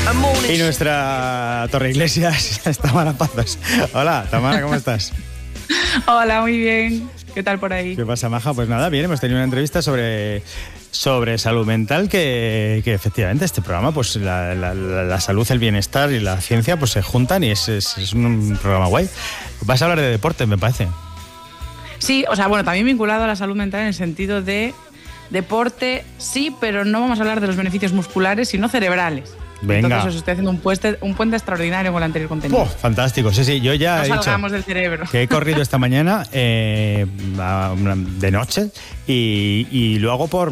Y nuestra Torre Iglesias es Tamara Pazos. Hola, Tamara, ¿cómo estás? Hola, muy bien. ¿Qué tal por ahí? ¿Qué pasa, maja? Pues nada, bien, hemos tenido una entrevista sobre salud mental, que efectivamente este programa, pues la salud, el bienestar y la ciencia pues se juntan y es un programa guay. Vas a hablar de deporte, me parece. Sí, o sea, bueno, también vinculado a la salud mental en el sentido de deporte, sí, pero no vamos a hablar de los beneficios musculares, sino cerebrales. Venga. Entonces os estoy haciendo un puente extraordinario con el anterior contenido. Fantástico, sí, yo ya no he dicho salgamos del cerebro. Que he corrido esta mañana de noche y lo hago por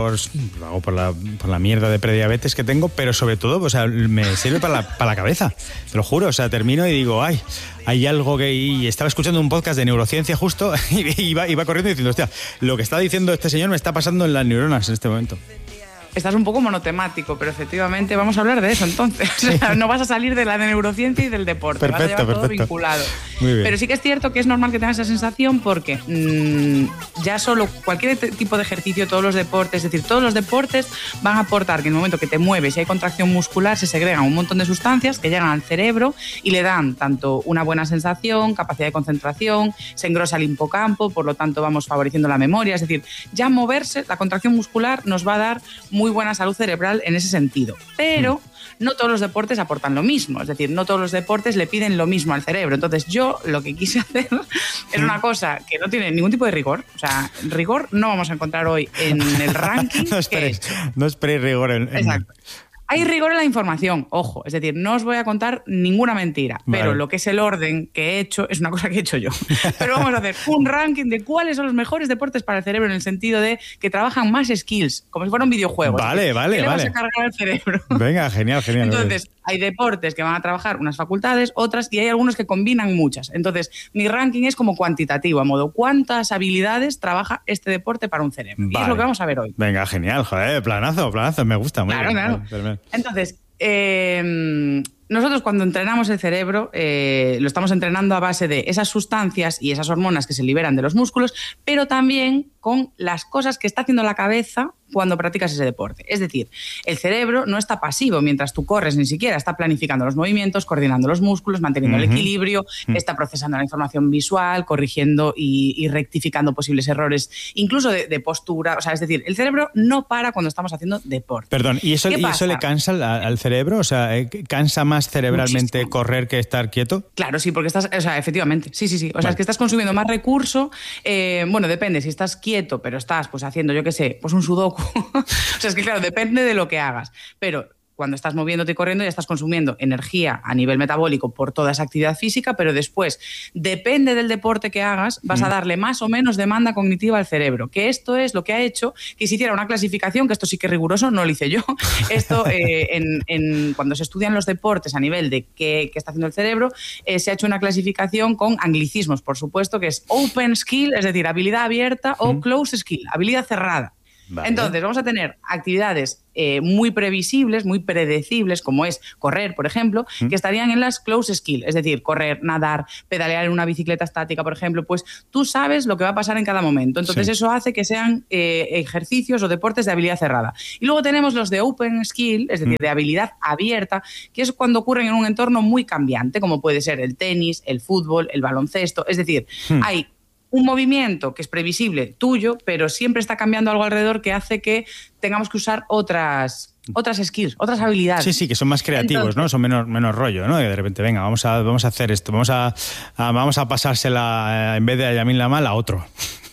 la mierda de prediabetes que tengo, pero sobre todo, o sea, me sirve para la cabeza, te lo juro, o sea, termino y digo, ay, hay algo que... Y estaba escuchando un podcast de neurociencia justo y iba corriendo diciendo, hostia, lo que está diciendo este señor me está pasando en las neuronas en este momento. Estás un poco monotemático, pero efectivamente vamos a hablar de eso entonces. Sí. O sea, no vas a salir de la neurociencia y del deporte. Perfecto, vas a llevar todo vinculado. Muy bien. Pero sí que es cierto que es normal que tengas esa sensación porque ya solo cualquier tipo de ejercicio, todos los deportes, es decir, todos los deportes van a aportar que en el momento que te mueves y hay contracción muscular se segregan un montón de sustancias que llegan al cerebro y le dan tanto una buena sensación, capacidad de concentración, se engrosa el hipocampo, por lo tanto vamos favoreciendo la memoria. Es decir, ya moverse, la contracción muscular nos va a dar muy buena salud cerebral en ese sentido, pero no todos los deportes aportan lo mismo, es decir, no todos los deportes le piden lo mismo al cerebro. Entonces yo lo que quise hacer es una cosa que no tiene ningún tipo de rigor, o sea, rigor no vamos a encontrar hoy en el ranking. No esperéis rigor Exacto. Hay rigor en la información, ojo, es decir, no os voy a contar ninguna mentira, pero vale. Lo que es el orden que he hecho es una cosa que he hecho yo. Pero vamos a hacer un ranking de cuáles son los mejores deportes para el cerebro en el sentido de que trabajan más skills, como si fuera un videojuego. Vale. ¿Qué le vas a cargar al cerebro? Venga, genial. Entonces, hay deportes que van a trabajar unas facultades, otras, y hay algunos que combinan muchas. Entonces, mi ranking es como cuantitativo, a modo cuántas habilidades trabaja este deporte para un cerebro. Vale. Y es lo que vamos a ver hoy. Venga, genial, joder, planazo, me gusta. Muy bien. Claro. Entonces, nosotros cuando entrenamos el cerebro lo estamos entrenando a base de esas sustancias y esas hormonas que se liberan de los músculos, pero también con las cosas que está haciendo la cabeza cuando practicas ese deporte. Es decir, el cerebro no está pasivo mientras tú corres, ni siquiera está planificando los movimientos, coordinando los músculos, manteniendo el equilibrio, está procesando la información visual, corrigiendo y rectificando posibles errores, incluso de postura. O sea, es decir, el cerebro no para cuando estamos haciendo deporte. Perdón, ¿y eso le cansa al cerebro? O sea, ¿cansa más cerebralmente muchísimo correr que estar quieto? Claro, sí, porque estás, o sea, efectivamente, sí. O sea, es que estás consumiendo más recurso. Bueno, depende, si estás quieto, pero estás pues haciendo, yo qué sé, pues un sudoku. O sea, es que claro, depende de lo que hagas. Pero cuando estás moviéndote y corriendo ya estás consumiendo energía a nivel metabólico por toda esa actividad física, pero después, depende del deporte que hagas, vas a darle más o menos demanda cognitiva al cerebro. Que esto es lo que ha hecho que se hiciera una clasificación, que esto sí que es riguroso, no lo hice yo. Esto, cuando se estudian los deportes a nivel de qué está haciendo el cerebro, se ha hecho una clasificación con anglicismos, por supuesto, que es open skill, es decir, habilidad abierta, o closed skill, habilidad cerrada. Vale. Entonces, vamos a tener actividades muy previsibles, muy predecibles, como es correr, por ejemplo, que estarían en las close skill, es decir, correr, nadar, pedalear en una bicicleta estática, por ejemplo, pues tú sabes lo que va a pasar en cada momento. Entonces, eso hace que sean ejercicios o deportes de habilidad cerrada. Y luego tenemos los de open skill, es decir, de habilidad abierta, que es cuando ocurren en un entorno muy cambiante, como puede ser el tenis, el fútbol, el baloncesto. Es decir, hay un movimiento que es previsible tuyo, pero siempre está cambiando algo alrededor que hace que tengamos que usar otras skills, otras habilidades. Sí, que son más creativos. Entonces, ¿no? Son menos rollo, ¿no? Y de repente, venga, vamos a hacer esto, vamos a pasársela en vez de a Yamin Lamal a otro.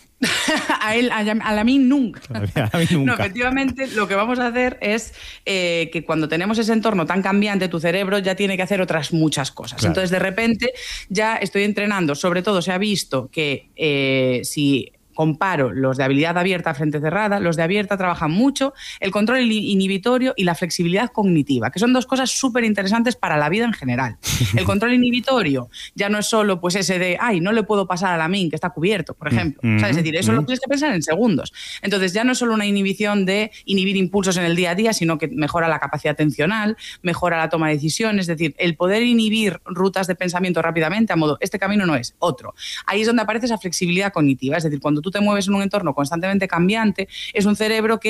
A la mí nunca. No, No, efectivamente, lo que vamos a hacer es que cuando tenemos ese entorno tan cambiante, tu cerebro ya tiene que hacer otras muchas cosas. Claro. Entonces, de repente, ya estoy entrenando. Sobre todo, se ha visto que si comparo los de habilidad abierta frente cerrada, los de abierta trabajan mucho el control inhibitorio y la flexibilidad cognitiva, que son dos cosas súper interesantes para la vida en general. El control inhibitorio ya no es solo pues ese de, ay, no le puedo pasar a la min que está cubierto, por ejemplo. O sea, es decir, eso lo tienes que pensar en segundos. Entonces ya no es solo una inhibición de inhibir impulsos en el día a día, sino que mejora la capacidad atencional, mejora la toma de decisiones, es decir, el poder inhibir rutas de pensamiento rápidamente a modo, este camino no es, otro. Ahí es donde aparece esa flexibilidad cognitiva, es decir, cuando tú te mueves en un entorno constantemente cambiante, es un cerebro que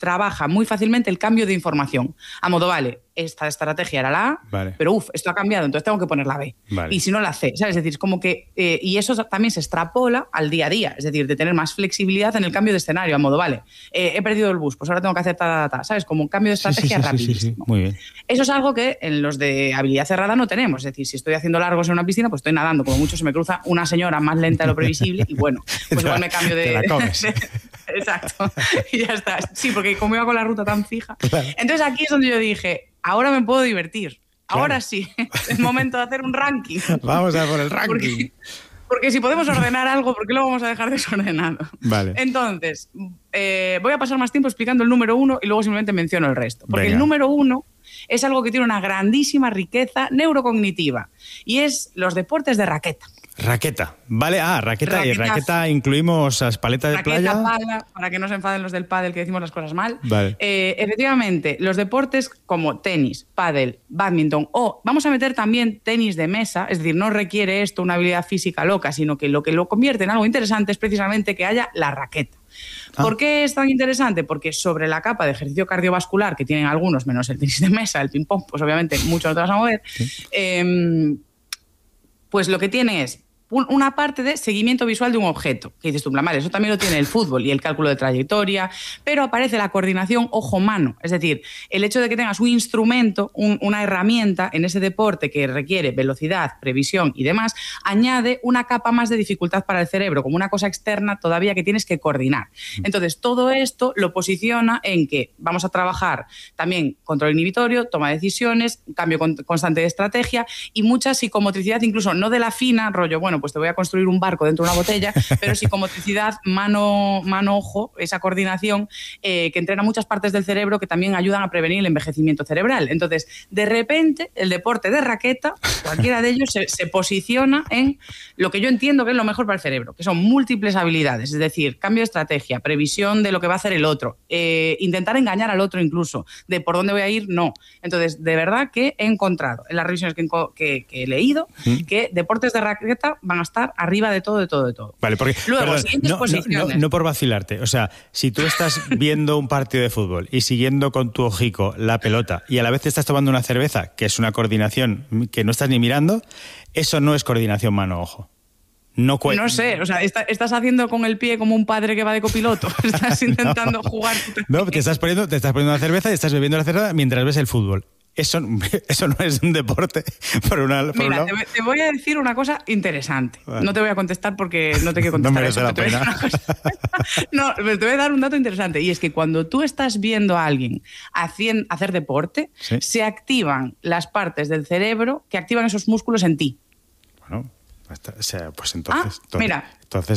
trabaja muy fácilmente el cambio de información. A modo, vale, esta estrategia era la A, vale, pero esto ha cambiado, entonces tengo que poner la B. Vale. Y si no, la C, ¿sabes? Es decir, es como que... y eso también se extrapola al día a día, es decir, de tener más flexibilidad en el cambio de escenario, a modo, vale, he perdido el bus, pues ahora tengo que hacer ¿sabes? Como un cambio de estrategia rapidísimo. Sí. Muy bien. Eso es algo que en los de habilidad cerrada no tenemos. Es decir, si estoy haciendo largos en una piscina, pues estoy nadando. Como mucho se me cruza una señora más lenta de lo previsible y bueno, pues igual me cambio de... Te la comes. Exacto. Y ya está. Sí, porque como iba con la ruta tan fija. Claro. Entonces aquí es donde yo dije, ahora me puedo divertir. Ahora sí, es momento de hacer un ranking. Vamos a por el ranking. Porque si podemos ordenar algo, ¿por qué lo vamos a dejar desordenado? Vale. Entonces, voy a pasar más tiempo explicando el número 1 y luego simplemente menciono el resto. Porque Venga. el número 1 es algo que tiene una grandísima riqueza neurocognitiva y es los deportes de raqueta. Raqueta. Vale, raqueta. Y Raquetazo. raqueta incluimos las paletas de Raqueta, playa. pala, para que no se enfaden los del pádel que decimos las cosas mal. Vale. Efectivamente, los deportes como tenis, pádel, bádminton o vamos a meter también tenis de mesa, es decir, no requiere esto una habilidad física loca, sino que lo convierte en algo interesante es precisamente que haya la raqueta. ¿Por qué es tan interesante? Porque sobre la capa de ejercicio cardiovascular que tienen algunos, menos el tenis de mesa, el ping-pong, pues obviamente mucho no te vas a mover, pues lo que tiene es una parte de seguimiento visual de un objeto. Que dices tú, vale, eso también lo tiene el fútbol y el cálculo de trayectoria, pero aparece la coordinación ojo-mano. Es decir, el hecho de que tengas un instrumento, una herramienta en ese deporte que requiere velocidad, previsión y demás, añade una capa más de dificultad para el cerebro, como una cosa externa todavía que tienes que coordinar. Entonces, todo esto lo posiciona en que vamos a trabajar también control inhibitorio, toma de decisiones, cambio constante de estrategia y mucha psicomotricidad, incluso no de la fina, rollo, bueno, pues te voy a construir un barco dentro de una botella, pero psicomotricidad, mano-ojo, esa coordinación que entrena muchas partes del cerebro que también ayudan a prevenir el envejecimiento cerebral. Entonces, de repente, el deporte de raqueta, cualquiera de ellos, se posiciona en lo que yo entiendo que es lo mejor para el cerebro, que son múltiples habilidades, es decir, cambio de estrategia, previsión de lo que va a hacer el otro, intentar engañar al otro incluso, de por dónde voy a ir, no. Entonces, de verdad que he encontrado en las revisiones que he leído que deportes de raqueta van a estar arriba de todo. Vale, porque luego, perdón, siguientes posiciones. no por vacilarte. O sea, si tú estás viendo un partido de fútbol y siguiendo con tu ojico la pelota y a la vez te estás tomando una cerveza, que es una coordinación que no estás ni mirando, eso no es coordinación mano-ojo. No sé, o sea, estás haciendo con el pie como un padre que va de copiloto. Estás intentando jugar. No, te estás poniendo una cerveza y estás bebiendo la cerveza mientras ves el fútbol. Eso no es un deporte. Mira, te voy a decir una cosa interesante. Vale. No te voy a contestar porque no te quiero contestar. No merece la pena. No, pero te voy a dar un dato interesante. Y es que cuando tú estás viendo a alguien hacer deporte, ¿sí? Se activan las partes del cerebro que activan esos músculos en ti. Bueno, pues entonces... mira, entonces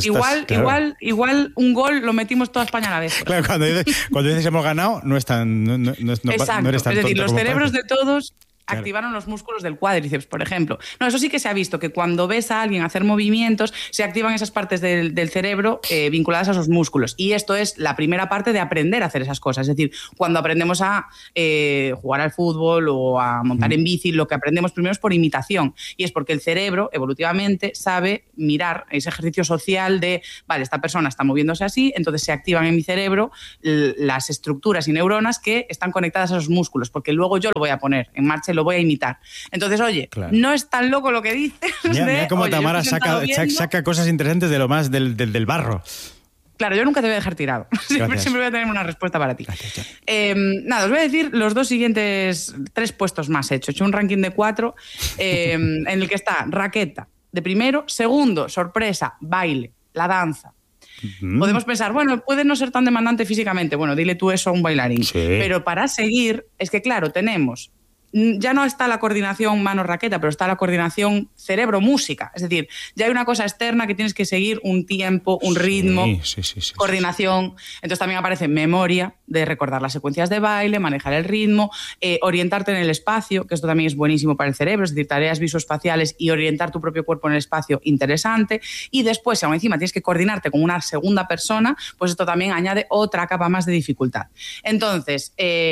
igual un gol lo metimos toda España a la vez. Claro, cuando dices hemos ganado, no es tan... No eres tan es decir, los cerebros parece. De todos... Claro. Activaron los músculos del cuádriceps, por ejemplo. No, eso sí que se ha visto, que cuando ves a alguien hacer movimientos, se activan esas partes del cerebro vinculadas a esos músculos. Y esto es la primera parte de aprender a hacer esas cosas. Es decir, cuando aprendemos a jugar al fútbol o a montar en bici, lo que aprendemos primero es por imitación. Y es porque el cerebro, evolutivamente, sabe mirar ese ejercicio social de, vale, esta persona está moviéndose así, entonces se activan en mi cerebro las estructuras y neuronas que están conectadas a esos músculos, porque luego yo lo voy a poner en marcha y lo voy a imitar. Entonces, oye, claro. No es tan loco lo que dices. Mira cómo Tamara saca cosas interesantes de lo más del barro. Claro, yo nunca te voy a dejar tirado. Siempre voy a tener una respuesta para ti. Nada, os voy a decir los dos siguientes 3 puestos más hechos. He hecho un ranking de 4 en el que está raqueta de primero, segundo, sorpresa, baile, la danza. Podemos pensar, bueno, puede no ser tan demandante físicamente. Bueno, dile tú eso a un bailarín. Sí. Pero para seguir, es que claro, tenemos... Ya no está la coordinación mano-raqueta, pero está la coordinación cerebro-música. Es decir, ya hay una cosa externa que tienes que seguir un tiempo, un ritmo, coordinación. Entonces también aparece memoria, de recordar las secuencias de baile, manejar el ritmo, orientarte en el espacio, que esto también es buenísimo para el cerebro, es decir, tareas visoespaciales y orientar tu propio cuerpo en el espacio, interesante. Y después, si aún encima tienes que coordinarte con una segunda persona, pues esto también añade otra capa más de dificultad. Entonces,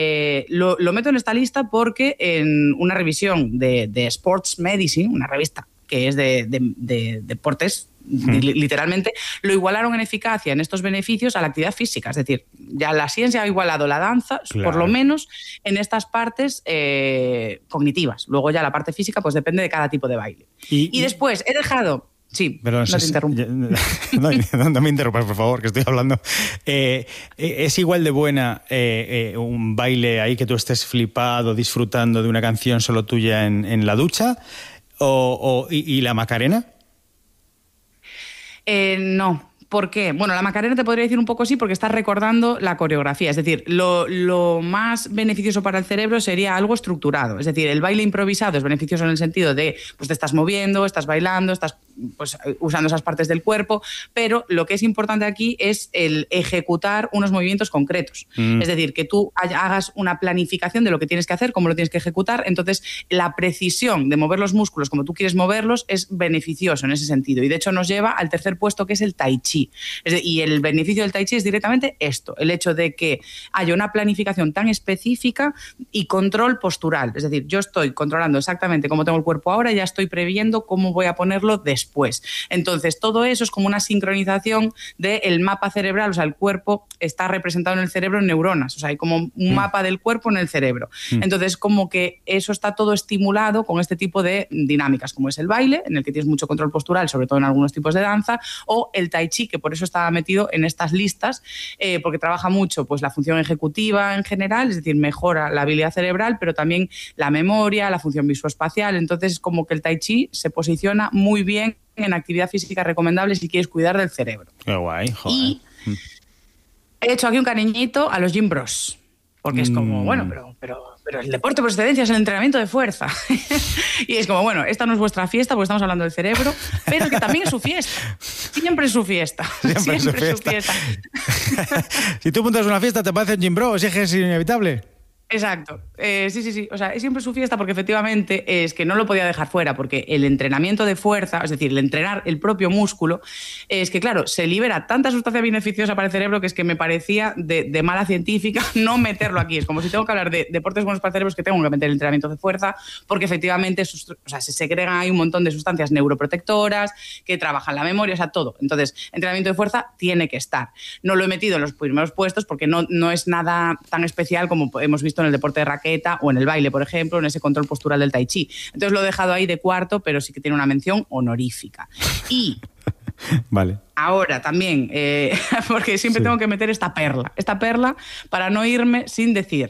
lo meto en esta lista porque en una revisión de Sports Medicine, una revista que es de deportes literalmente, lo igualaron en eficacia en estos beneficios a la actividad física. Es decir, ya la ciencia ha igualado la danza, por lo menos en estas partes cognitivas. Luego ya la parte física pues depende de cada tipo de baile. Y después he dejado... Sí, pero no te interrumpo. No me interrumpas, por favor, que estoy hablando. ¿Es igual de buena un baile ahí que tú estés flipado, disfrutando de una canción solo tuya en la ducha? ¿Y la Macarena? No. ¿Por qué? Bueno, la Macarena te podría decir un poco sí, porque estás recordando la coreografía. Es decir, lo más beneficioso para el cerebro sería algo estructurado. Es decir, el baile improvisado es beneficioso en el sentido de, pues te estás moviendo, estás bailando, estás pues usando esas partes del cuerpo, pero lo que es importante aquí es el ejecutar unos movimientos concretos. Es decir, que tú hagas una planificación de lo que tienes que hacer, cómo lo tienes que ejecutar. Entonces, la precisión de mover los músculos como tú quieres moverlos es beneficioso en ese sentido. Y de hecho nos lleva al tercer puesto, que es el Tai Chi. Y el beneficio del Tai Chi es directamente esto, el hecho de que haya una planificación tan específica y control postural. Es decir, yo estoy controlando exactamente cómo tengo el cuerpo ahora y ya estoy previendo cómo voy a ponerlo después. Entonces, todo eso es como una sincronización del mapa cerebral. O sea, el cuerpo está representado en el cerebro en neuronas. O sea, hay como un mapa del cuerpo en el cerebro. Entonces, como que eso está todo estimulado con este tipo de dinámicas, como es el baile, en el que tienes mucho control postural, sobre todo en algunos tipos de danza, o el Tai Chi, que por eso está metido en estas listas, porque trabaja mucho pues, la función ejecutiva en general, es decir, mejora la habilidad cerebral, pero también la memoria, la función visoespacial. Entonces, como que el Tai Chi se posiciona muy bien en actividad física recomendable si quieres cuidar del cerebro. Qué guay, joder. Y he hecho aquí un cariñito a los gym bros, porque es como, bueno, pero el deporte por excelencia es el entrenamiento de fuerza. Y es como, bueno, esta no es vuestra fiesta porque estamos hablando del cerebro, pero que también es su fiesta. Siempre es su fiesta. Siempre es su fiesta. Si tú montas una fiesta, te parece un gym bro, si es inevitable. Exacto. Sí. O sea, es siempre su fiesta porque efectivamente es que no lo podía dejar fuera, porque el entrenamiento de fuerza, es decir, el entrenar el propio músculo, es que, claro, se libera tanta sustancia beneficiosa para el cerebro que es que me parecía de mala científica no meterlo aquí. Es como si tengo que hablar de deportes buenos para el cerebro, es que tengo que meter el entrenamiento de fuerza, porque efectivamente se segregan ahí un montón de sustancias neuroprotectoras que trabajan la memoria, o sea, todo. Entonces, entrenamiento de fuerza tiene que estar. No lo he metido en los primeros puestos porque no es nada tan especial como hemos visto en el deporte de raqueta o en el baile, por ejemplo, en ese control postural del Tai Chi. Entonces lo he dejado ahí de cuarto, pero sí que tiene una mención honorífica. Y vale. Ahora también, porque siempre tengo que meter esta perla para no irme sin decir.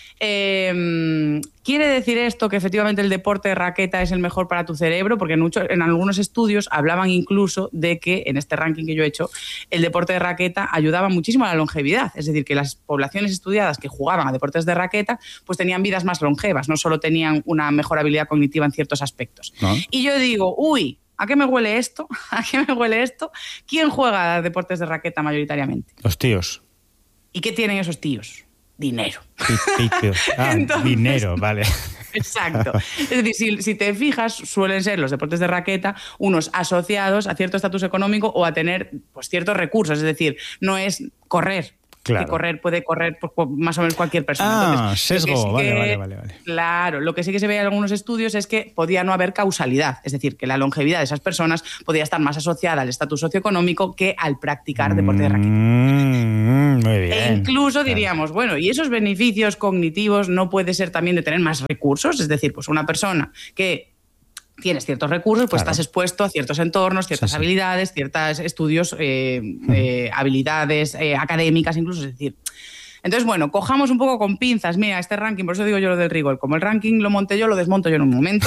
¿Quiere decir esto que efectivamente el deporte de raqueta es el mejor para tu cerebro? Porque en algunos estudios hablaban incluso de que, en este ranking que yo he hecho, el deporte de raqueta ayudaba muchísimo a la longevidad. Es decir, que las poblaciones estudiadas que jugaban a deportes de raqueta pues tenían vidas más longevas, no solo tenían una mejor habilidad cognitiva en ciertos aspectos. ¿No? Y yo digo, ¿a qué me huele esto? ¿A qué me huele esto? ¿Quién juega a deportes de raqueta mayoritariamente? Los tíos. ¿Y qué tienen esos tíos? Dinero. Entonces, dinero, vale. Exacto. Es decir, si te fijas, suelen ser los deportes de raqueta unos asociados a cierto estatus económico o a tener pues, ciertos recursos. Es decir, no es correr. Claro. Que puede correr pues, más o menos cualquier persona. Entonces, sesgo, vale. Claro, lo que sí que se ve en algunos estudios es que podía no haber causalidad, es decir, que la longevidad de esas personas podía estar más asociada al estatus socioeconómico que al practicar deporte de raqueta. Muy bien. E incluso diríamos, bueno, ¿y esos beneficios cognitivos no puede ser también de tener más recursos? Es decir, pues una persona que tienes ciertos recursos, pues estás expuesto a ciertos entornos, ciertas habilidades, ciertos estudios, habilidades académicas incluso, es decir... Entonces, bueno, cojamos un poco con pinzas, mira, este ranking, por eso digo yo lo del rigor, como el ranking lo monté yo, lo desmonto yo en un momento.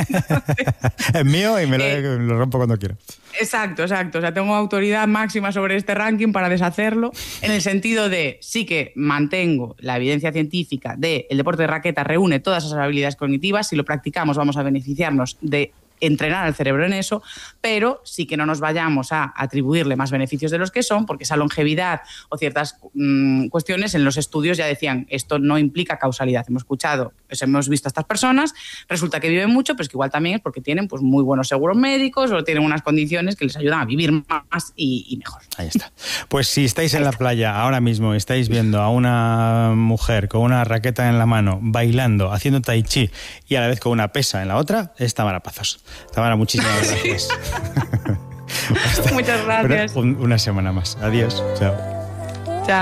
Es mío y me lo rompo cuando quiero. Exacto. O sea, tengo autoridad máxima sobre este ranking para deshacerlo, en el sentido de sí que mantengo la evidencia científica de el deporte de raqueta reúne todas esas habilidades cognitivas, si lo practicamos vamos a beneficiarnos de entrenar al cerebro en eso, pero sí que no nos vayamos a atribuirle más beneficios de los que son, porque esa longevidad o ciertas cuestiones en los estudios ya decían, esto no implica causalidad. Hemos visto a estas personas, resulta que viven mucho, pero es que igual también es porque tienen pues, muy buenos seguros médicos o tienen unas condiciones que les ayudan a vivir más y mejor. Ahí está. Pues si estáis en la playa ahora mismo, estáis viendo a una mujer con una raqueta en la mano, bailando, haciendo tai chi y a la vez con una pesa en la otra, es Tamara Pazos. Tamara, muchísimas gracias. Muchas gracias. Una semana más. Adiós. Chao.